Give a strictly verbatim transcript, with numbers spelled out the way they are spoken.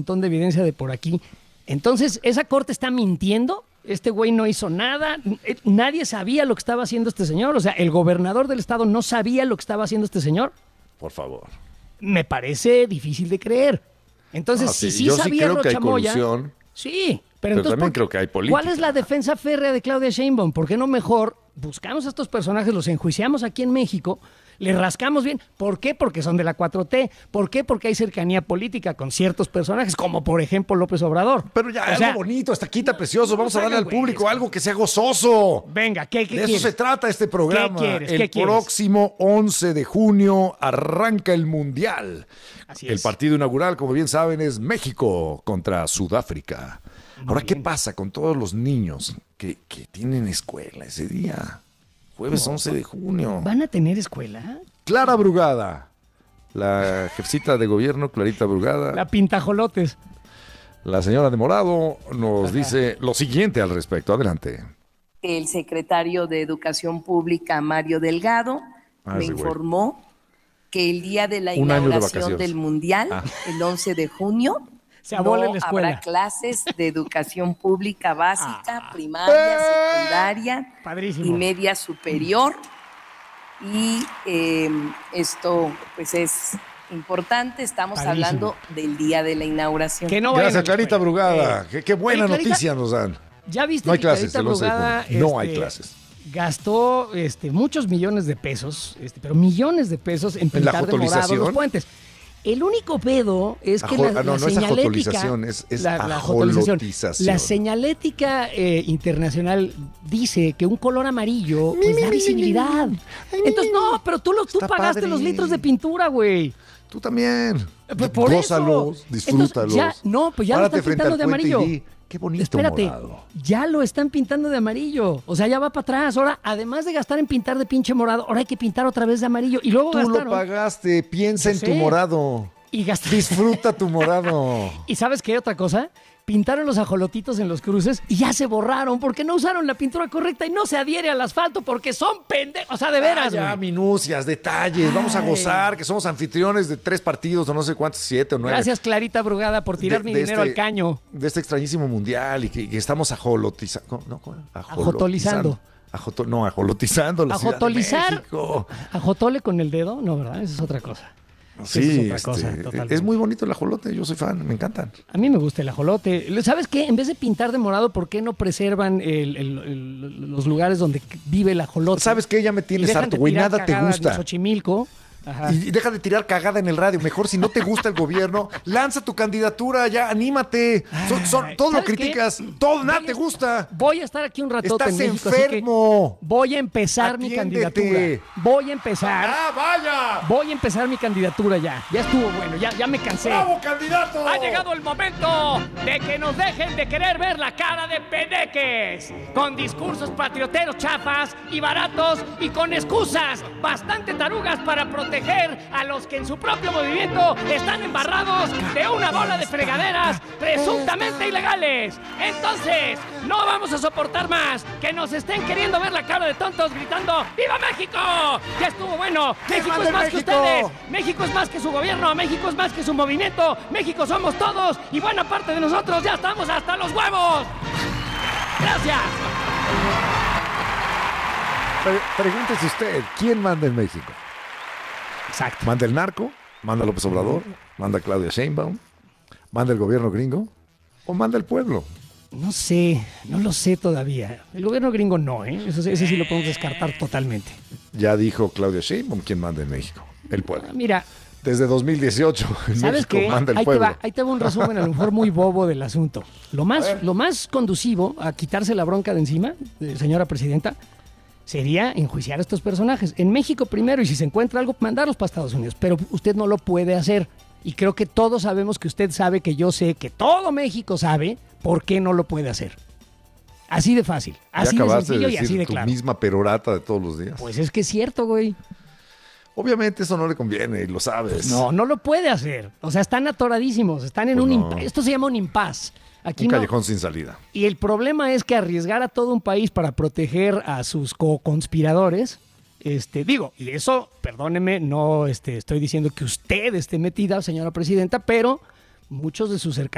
montón de evidencia de por aquí. Entonces, ¿esa corte está mintiendo? Este güey no hizo nada, nadie sabía lo que estaba haciendo este señor, o sea, el gobernador del estado no sabía lo que estaba haciendo este señor. Por favor. Me parece difícil de creer. Entonces, Ah, si sí, sí yo sí sabía creo que hay Rocha Moya, corrupción, sí, pero, pero entonces, también ¿por- creo que hay política. ¿cuál es la defensa férrea de Claudia Sheinbaum? ¿Por qué no mejor buscamos a estos personajes, los enjuiciamos aquí en México, les rascamos bien? ¿Por qué? Porque son de la cuatro T. ¿Por qué? Porque hay cercanía política con ciertos personajes, como por ejemplo López Obrador. Pero ya, O algo sea, bonito, hasta quita precioso. Vamos a no darle al hagan güeyes, público algo que sea gozoso. Venga, ¿qué, qué De eso quieres? se trata este programa. ¿Qué quieres? El ¿Qué quieres? próximo once de junio arranca el Mundial. Así El es. partido inaugural, como bien saben, es México contra Sudáfrica. Ahora, ¿qué bien. pasa con todos los niños que, que tienen escuela ese día? Jueves once de junio. ¿Van a tener escuela? Clara Brugada, la jefecita de gobierno, Clarita Brugada, La la, pintajolotes. señora de Morado, nos dice lo siguiente al respecto. Adelante. El secretario de Educación Pública, Mario Delgado, Ah, me ese güey. informó que el día de la Un año de inauguración vacaciones. del Mundial, Ah. el once de junio, Se abola no la escuela. habrá clases de educación pública básica, Ah. primaria, secundaria Padrísimo. y media superior. Y eh, esto pues es importante, estamos Padrísimo. hablando del día de la inauguración. Que no vayan a Gracias, la Clarita escuela. Brugada. Eh, qué, qué buena Oye, Clarita, noticia nos dan. ¿Ya viste No hay que clases Clarita el once de Brugada, junio. No hay este, clases. Gastó este, muchos millones de pesos, este, pero millones de pesos en ¿En la pintar de morado jotolización? los puentes. El único pedo es que Ajo- la, ah, no, la no es señalética, ajotolización, es- es la, la ajotolización. ajolotización. La señalética eh, internacional dice que un color amarillo pues da visibilidad. Entonces, no, pero tú, lo, tú Está pagaste padre. los litros de pintura, güey. Tú también. Pues por Gózalos, eso. disfrútalos. Entonces, ya- no, pues ya lo Párate están frente pintando al de puente y amarillo. di, qué bonito Espérate, morado. ya lo están pintando de amarillo. O sea, ya va para atrás. Ahora, además de gastar en pintar de pinche morado, ahora hay que pintar otra vez de amarillo. Y luego Tú lo gastaron. pagaste, piensa Yo en tu sé. morado. Y gastaron. Disfruta tu morado. ¿Y sabes qué otra cosa? Pintaron los ajolotitos en los cruces y ya se borraron porque no usaron la pintura correcta y no se adhiere al asfalto porque son pendejos. O sea, de veras, Ah, ya, güey. minucias, detalles. Vamos a Ay. gozar, que somos anfitriones de tres partidos o no sé cuántos, siete o nueve. Gracias, Clarita Brugada, por tirar de- mi de dinero este- al caño. De este extrañísimo mundial y que, que estamos ajolotizando. No, ¿cómo? Ajotolizando. Ajoto- no, ajolotizando la Ciudad de Ajotolizar. México. ¿Ajotole con el dedo? No, ¿verdad? Esa es otra cosa. Sí, Esa es otra este, cosa, totalmente. es muy bonito el ajolote, yo soy fan, me encantan. A mí me gusta el ajolote. ¿Sabes qué? En vez de pintar de morado, ¿por qué no preservan el- el- el- los lugares donde vive el ajolote? ¿Sabes qué? Ya me Y tienes dejan harto, de güey, tirar nada te cagadas de gusta. Xochimilco. Ajá. Y, y deja de tirar cagada en el radio. Mejor si no te gusta el gobierno, lanza tu candidatura ya, anímate. Son, son- Ay, todo lo ¿sabes qué? criticas, todo, nada Voy te a- gusta. Voy a estar aquí un ratote Estás en México, así que enfermo. voy a empezar mi Atiéndete. candidatura. Voy a empezar. ¡Ah, vaya! Voy a empezar mi candidatura ya. Ya estuvo bueno, ya, ya me cansé. ¡Bravo, candidato! Ha llegado el momento de que nos dejen de querer ver la cara de pedeques, con discursos patrioteros chafas y baratos y con excusas bastante tarugas para proteger a los que en su propio movimiento están embarrados de una bola de fregaderas presuntamente ilegales. Entonces, no vamos a soportar más que nos estén queriendo ver la cara de tontos gritando ¡Viva México! Ya estuvo bueno. México manda es el más México! que ustedes. México es más que su gobierno, México es más que su movimiento, México somos todos y buena parte de nosotros ya estamos hasta los huevos. Gracias. Pre- pregúntese usted, ¿quién manda en México? Exacto. ¿Manda el narco? ¿Manda López Obrador? ¿Manda Claudia Sheinbaum? ¿Manda el gobierno gringo? ¿O manda el pueblo? No sé, no lo sé todavía. El gobierno gringo no, ¿eh? Eso, sí- ese sí lo podemos descartar totalmente. Ya dijo Claudia Sheinbaum quién manda en México. El pueblo. Mira, Desde dos mil dieciocho en ¿sabes México qué? manda el Ahí te, pueblo. va, ahí te va un resumen a lo mejor muy bobo del asunto. Lo más, lo más conducivo a quitarse la bronca de encima, eh, señora presidenta, sería enjuiciar a estos personajes. En México primero, y si se encuentra algo, mandarlos para Estados Unidos. Pero usted no lo puede hacer. Y creo que todos sabemos que usted sabe, que yo sé, que todo México sabe por qué no lo puede hacer. Así de fácil, Ya así de acabaste de sencillo y decir así de tu claro. misma perorata de todos los días. Pues es que es cierto, güey. Obviamente eso no le conviene y lo sabes. No, no lo puede hacer. O sea, están atoradísimos, están en Pues un no. impas. Esto se llama un impas. Aquí Un no. callejón sin salida. Y el problema es que arriesgar a todo un país para proteger a sus co-conspiradores, este, digo, y eso, perdóneme, no este, estoy diciendo que usted esté metida, señora presidenta, pero muchos de sus cercanos